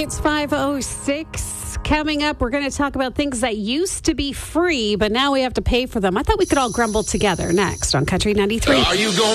It's 5:06. Coming up, we're going to talk about things that used to be free, but now we have to pay for them. I thought we could all grumble together next on Country 93. Are you going